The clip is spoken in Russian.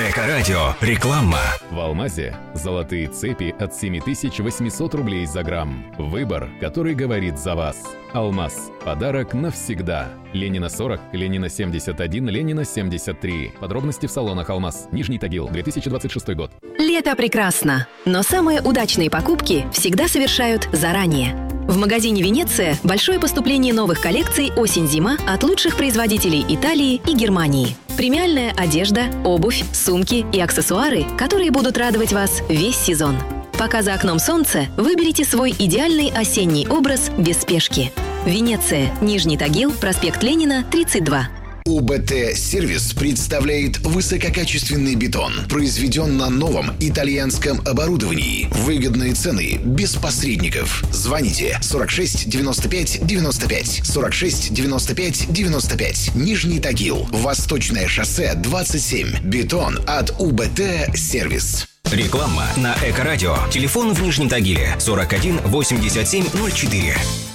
Эко-радио. Реклама. В Алмазе золотые цепи от 7800 рублей за грамм. Выбор, который говорит за вас. Алмаз. Подарок навсегда. Ленина 40, Ленина 71, Ленина 73. Подробности в салонах Алмаз. Нижний Тагил, 2026 год. Лето прекрасно, но самые удачные покупки всегда совершают заранее. В магазине «Венеция» большое поступление новых коллекций «Осень-зима» от лучших производителей Италии и Германии. Премиальная одежда, обувь, сумки и аксессуары, которые будут радовать вас весь сезон. Пока за окном солнце, выберите свой идеальный осенний образ без спешки. «Венеция», Нижний Тагил, проспект Ленина, 32. УБТ-сервис представляет высококачественный бетон, произведен на новом итальянском оборудовании. Выгодные цены, без посредников. Звоните 46 95 95, 46 95 95. Нижний Тагил, Восточное шоссе 27. Бетон от УБТ-сервис. Реклама на Эко-радио. Телефон в Нижнем Тагиле 41 87 04.